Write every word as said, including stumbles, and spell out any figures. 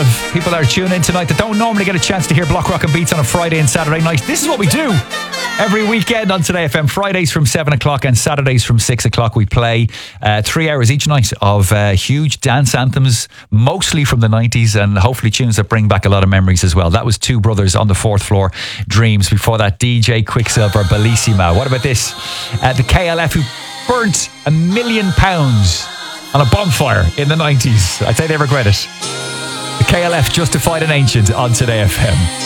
of people that are tuning in tonight that don't normally get a chance to hear Block Rock and Beats on a Friday and Saturday night. This is what we do every weekend on Today F M. Fridays from seven o'clock and Saturdays from six o'clock. We play uh, three hours each night of uh, huge dance anthems, mostly from the nineties, and hopefully tunes that bring back a lot of memories as well. That was Two Brothers on the Fourth Floor, Dreams. Before that, D J Quicksilver, Bellissima. What about this? Uh, the K L F, who burnt a million pounds on a bonfire in the nineties. I'd say they regret it. The K L F, Justified and Ancient on Today F M.